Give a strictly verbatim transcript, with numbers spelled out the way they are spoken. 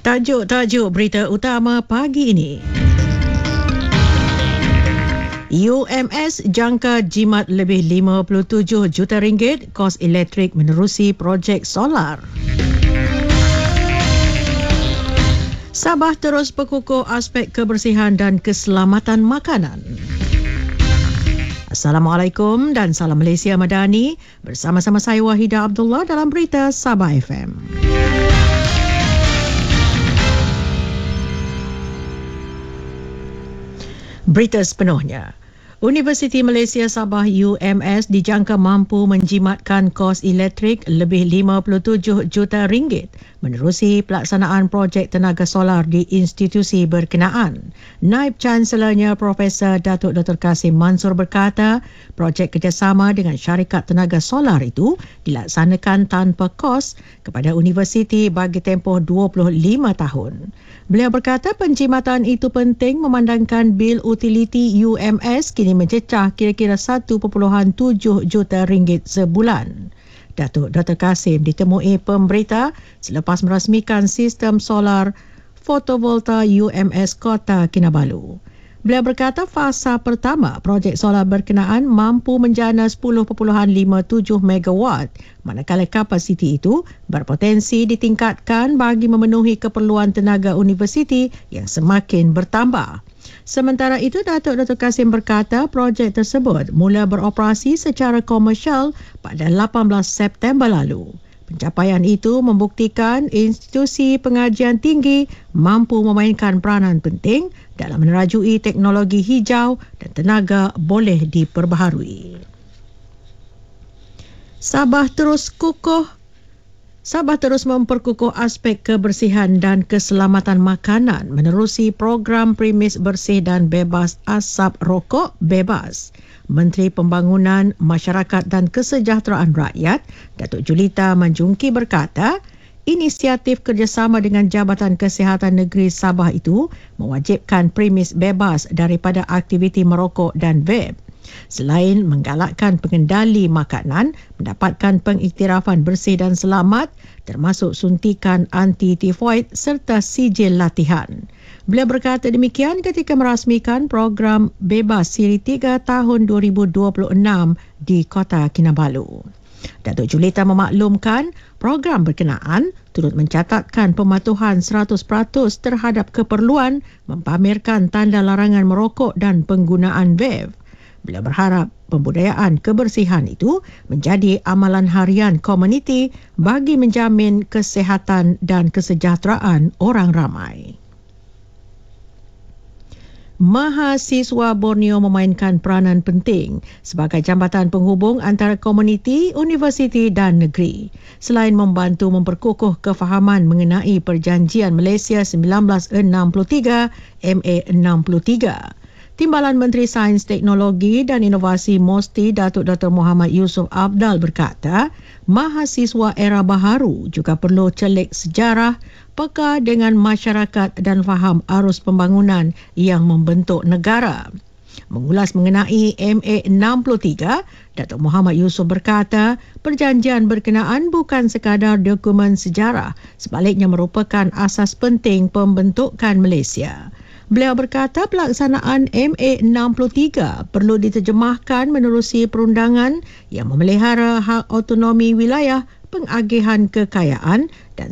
Tajuk-tajuk berita utama pagi ini. U M S jangka jimat lebih lima puluh tujuh juta ringgit kos elektrik menerusi projek solar. Sabah terus berkukuh aspek kebersihan dan keselamatan makanan. Assalamualaikum dan salam Malaysia Madani. Bersama-sama saya Wahidah Abdullah dalam berita Sabah F M. Berita sepenuhnya. Universiti Malaysia Sabah U M S dijangka mampu menjimatkan kos elektrik lebih lima puluh tujuh juta ringgit menerusi pelaksanaan projek tenaga solar di institusi berkenaan. Naib Chancelornya Profesor Datuk Doktor Kasim Mansor berkata, projek kerjasama dengan syarikat tenaga solar itu dilaksanakan tanpa kos kepada universiti bagi tempoh dua puluh lima tahun. Beliau berkata penjimatan itu penting memandangkan bil utiliti U M S kini mencecah kira-kira satu perpuluhan tujuh juta ringgit sebulan. Datuk Doktor Kasim ditemui pemberita selepas merasmikan sistem solar fotovolta U M S Kota Kinabalu. Beliau berkata fasa pertama projek solar berkenaan mampu menjana sepuluh perpuluhan lima tujuh megawatt, manakala kapasiti itu berpotensi ditingkatkan bagi memenuhi keperluan tenaga universiti yang semakin bertambah. Sementara itu, Datuk Doktor Kasim berkata projek tersebut mula beroperasi secara komersial pada lapan belas September lalu. Pencapaian itu membuktikan institusi pengajian tinggi mampu memainkan peranan penting dalam menerajui teknologi hijau dan tenaga boleh diperbaharui. Sabah terus kukuh Sabah terus memperkukuh aspek kebersihan dan keselamatan makanan menerusi program premis bersih dan bebas asap rokok bebas. Menteri Pembangunan Masyarakat dan Kesejahteraan Rakyat, Datuk Julita Manjungki berkata, inisiatif kerjasama dengan Jabatan Kesihatan Negeri Sabah itu mewajibkan premis bebas daripada aktiviti merokok dan vape. Selain menggalakkan pengendali makanan mendapatkan pengiktirafan bersih dan selamat termasuk suntikan anti-tifoid serta sijil latihan. Beliau berkata demikian ketika merasmikan program Bebas Siri tiga tahun dua ribu dua puluh enam di Kota Kinabalu. Datuk Julita memaklumkan program berkenaan turut mencatatkan pematuhan seratus peratus terhadap keperluan mempamerkan tanda larangan merokok dan penggunaan vape. Beliau berharap pembudayaan kebersihan itu menjadi amalan harian komuniti bagi menjamin kesihatan dan kesejahteraan orang ramai. Mahasiswa Borneo memainkan peranan penting sebagai jambatan penghubung antara komuniti, universiti dan negeri. Selain membantu memperkukuh kefahaman mengenai Perjanjian Malaysia seribu sembilan ratus enam puluh tiga M A enam puluh tiga. Timbalan Menteri Sains, Teknologi dan Inovasi M O S T I Datuk Doktor Muhammad Yusof Abdal berkata, mahasiswa era baharu juga perlu celik sejarah, peka dengan masyarakat dan faham arus pembangunan yang membentuk negara. Mengulas mengenai M A enam puluh tiga, Datuk Muhammad Yusof berkata, perjanjian berkenaan bukan sekadar dokumen sejarah, sebaliknya merupakan asas penting pembentukan Malaysia. Beliau berkata pelaksanaan M A enam puluh tiga perlu diterjemahkan menerusi perundangan yang memelihara hak autonomi wilayah, pengagihan kekayaan dan